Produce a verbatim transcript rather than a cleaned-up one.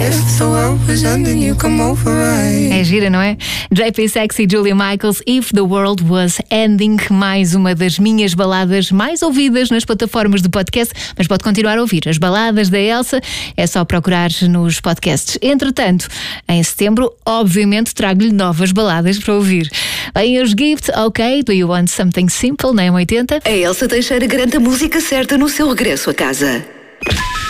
If the world was ending, you come over right. É gira, não é? J P Sexy, Julia Michaels, If the World Was Ending, mais uma das minhas baladas mais ouvidas nas plataformas de podcast, mas pode continuar a ouvir as baladas da Elsa, é só procurar nos podcasts. Entretanto, em setembro, obviamente trago-lhe novas baladas para ouvir. Bem, os Gift, ok, Do You Want Something Simple, na M oitenta? A Elsa Teixeira garante a música certa no seu regresso a casa.